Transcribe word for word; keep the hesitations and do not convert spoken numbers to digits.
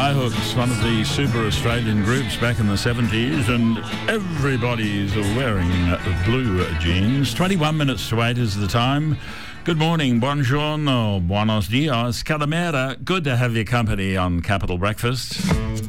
Skyhooks, one of the super Australian groups back in the seventies, and everybody's wearing blue jeans. twenty-one minutes to eight is the time. Good morning, buongiorno, buenos dias, calamera. Good to have your company on Capital Breakfast.